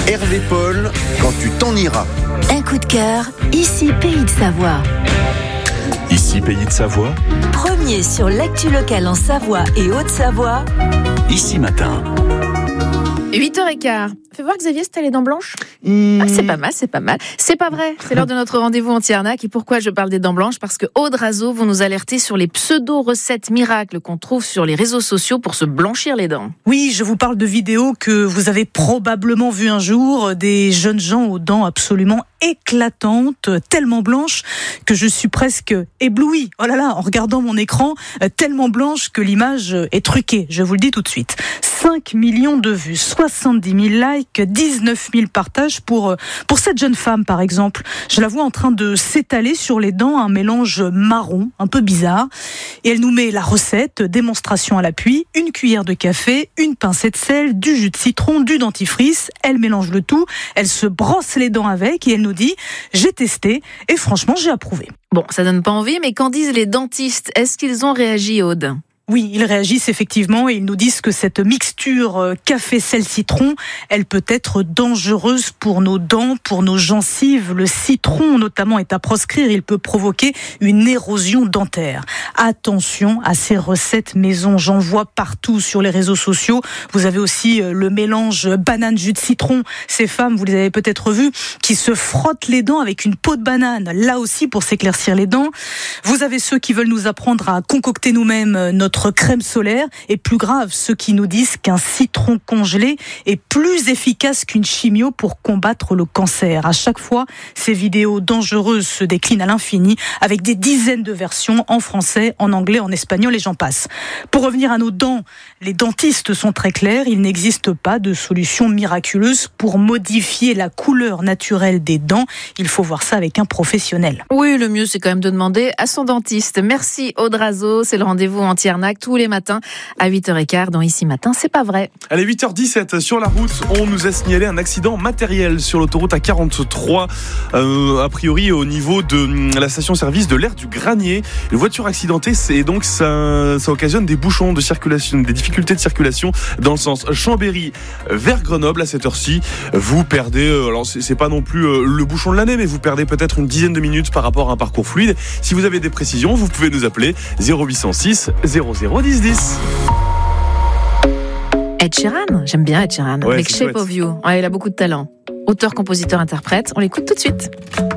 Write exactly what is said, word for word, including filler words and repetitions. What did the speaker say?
Hervé Paul, quand tu t'en iras. Un coup de cœur, ici Pays de Savoie. Ici Pays de Savoie. Premier sur l'actu locale en Savoie et Haute-Savoie. Ici Matin. huit heures quinze. Fais voir Xavier, c'est les dents blanches. Mmh. Ah, c'est pas mal, c'est pas mal. C'est pas vrai. C'est l'heure de notre rendez-vous anti-arnaque. Et pourquoi je parle des dents blanches ? Parce que Aude Razo vont nous alerter sur les pseudo-recettes miracles qu'on trouve sur les réseaux sociaux pour se blanchir les dents. Oui, je vous parle de vidéos que vous avez probablement vues un jour, des jeunes gens aux dents absolument éclatantes, tellement blanches que je suis presque éblouie. Oh là là, en regardant mon écran, tellement blanche que l'image est truquée. Je vous le dis tout de suite. cinq millions de vues, soixante-dix mille likes, dix-neuf mille partages pour, pour cette jeune femme, par exemple. Je la vois en train de s'étaler sur les dents, un mélange marron, un peu bizarre. Et elle nous met la recette, démonstration à l'appui, une cuillère de café, une pincée de sel, du jus de citron, du dentifrice. Elle mélange le tout, elle se brosse les dents avec et elle nous dit « J'ai testé et franchement, j'ai approuvé ». Bon, ça donne pas envie, mais qu'en disent les dentistes ? Est-ce qu'ils ont réagi, Aude ? Oui, ils réagissent effectivement et ils nous disent que cette mixture café-sel-citron, elle peut être dangereuse pour nos dents, pour nos gencives. Le citron notamment est à proscrire, il peut provoquer une érosion dentaire. Attention à ces recettes maison, j'en vois partout sur les réseaux sociaux. Vous avez aussi le mélange banane-jus de citron. Ces femmes, vous les avez peut-être vues, qui se frottent les dents avec une peau de banane, là aussi pour s'éclaircir les dents. Vous avez ceux qui veulent nous apprendre à concocter nous-mêmes notre crème solaire, et plus grave, ceux qui nous disent qu'un citron congelé est plus efficace qu'une chimio pour combattre le cancer. À chaque fois, ces vidéos dangereuses se déclinent à l'infini avec des dizaines de versions en français, en anglais, en espagnol et j'en passe. Pour revenir à nos dents, les dentistes sont très clairs, il n'existe pas de solution miraculeuse pour modifier la couleur naturelle des dents. Il faut voir ça avec un professionnel. Oui, le mieux c'est quand même de demander à son dentiste. Merci Aude Razo, c'est le rendez-vous anti-arnaque tous les matins à huit heures quinze dans Ici Matin, c'est pas vrai. Allez, huit heures dix-sept, sur la route, on nous a signalé un accident matériel sur l'autoroute A quarante-trois, euh, a priori au niveau de la station-service de l'aire du Granier. Une voiture accidentée, c'est donc ça, ça occasionne des bouchons de circulation, des difficultés de circulation dans le sens Chambéry vers Grenoble à cette heure-ci. Vous perdez, euh, alors c'est, c'est pas non plus euh, le bouchon de l'année, mais vous perdez peut-être une dizaine de minutes par rapport à un parcours fluide. Si vous avez des précisions, vous pouvez nous appeler zéro huit cent six zéro zéro dix dix. Ed Sheeran, j'aime bien Ed Sheeran, Ouais, avec c'est Shape chouette. of You. Ouais, il a beaucoup de talent. Auteur, compositeur, interprète, on l'écoute tout de suite.